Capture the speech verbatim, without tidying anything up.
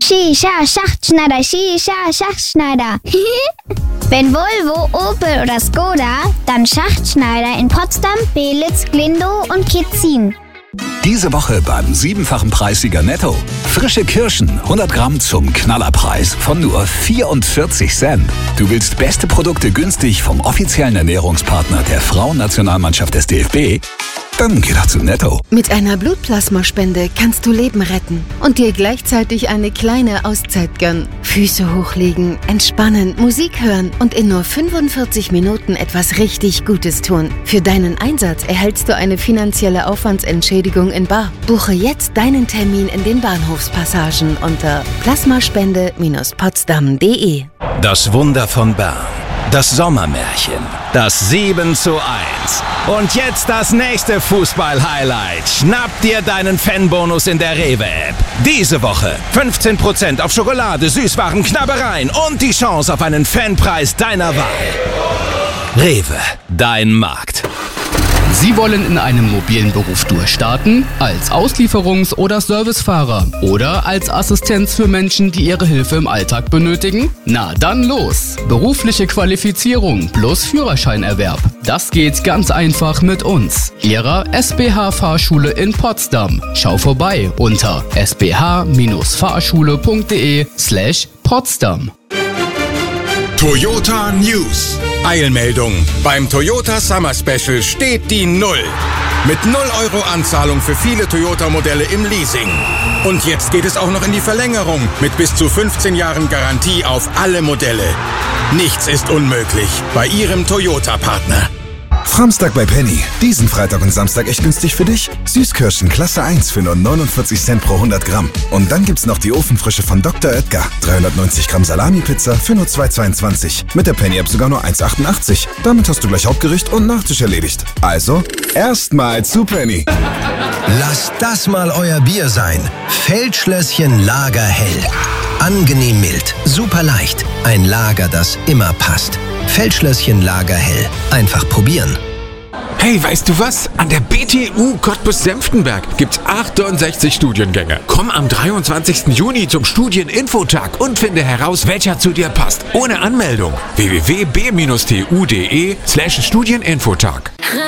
Shisha, Schachtschneider, Shisha, Schachtschneider. Wenn Volvo, Opel oder Skoda, dann Schachtschneider in Potsdam, Belitz, Glindow und Kitzin. Diese Woche beim siebenfachen Preissieger Netto. Frische Kirschen, hundert Gramm zum Knallerpreis von nur vierundvierzig Cent. Du willst beste Produkte günstig vom offiziellen Ernährungspartner der Frauennationalmannschaft des D F B? Dann geh doch zu Netto. Mit einer Blutplasmaspende kannst du Leben retten und dir gleichzeitig eine kleine Auszeit gönnen. Füße hochlegen, entspannen, Musik hören und in nur fünfundvierzig Minuten etwas richtig Gutes tun. Für deinen Einsatz erhältst du eine finanzielle Aufwandsentschädigung in bar. Buche jetzt deinen Termin in den Bahnhofspassagen unter plasmaspende Bindestrich potsdam punkt de. Das Wunder von Bern. Das Sommermärchen. Das sieben zu eins. Und jetzt das nächste Fußball-Highlight. Schnapp dir deinen Fanbonus in der Rewe-App. Diese Woche fünfzehn Prozent auf Schokolade, Süßwaren, Knabbereien und die Chance auf einen Fanpreis deiner Wahl. Rewe, dein Markt. Sie wollen in einem mobilen Beruf durchstarten? Als Auslieferungs- oder Servicefahrer? Oder als Assistenz für Menschen, die ihre Hilfe im Alltag benötigen? Na dann los! Berufliche Qualifizierung plus Führerscheinerwerb. Das geht ganz einfach mit uns, Ihrer S B H-Fahrschule in Potsdam. Schau vorbei unter s b h Bindestrich fahrschule punkt de slash Potsdam. Toyota News. Eilmeldung. Beim Toyota Summer Special steht die Null. Mit null Euro Anzahlung für viele Toyota-Modelle im Leasing. Und jetzt geht es auch noch in die Verlängerung mit bis zu fünfzehn Jahren Garantie auf alle Modelle. Nichts ist unmöglich bei Ihrem Toyota-Partner. Samstag bei Penny. Diesen Freitag und Samstag echt günstig für dich. Süßkirschen Klasse eins für nur neunundvierzig Cent pro hundert Gramm. Und dann gibt's noch die Ofenfrische von Doktor Oetker. dreihundertneunzig Gramm Salami-Pizza für nur zwei Euro zweiundzwanzig. Mit der Penny-App sogar nur eins Euro achtundachtzig. Damit hast du gleich Hauptgericht und Nachtisch erledigt. Also, erstmal zu Penny. Lasst das mal euer Bier sein. Feldschlösschen Lager Hell. Angenehm mild, super leicht. Ein Lager, das immer passt. Feldschlösschen Lager Hell. Einfach probieren. Hey, weißt du was? An der B T U Cottbus-Senftenberg gibt's achtundsechzig Studiengänge. Komm am dreiundzwanzigsten Juni zum Studieninfotag und finde heraus, welcher zu dir passt. Ohne Anmeldung. w w w punkt b t u punkt de slash Studieninfotag.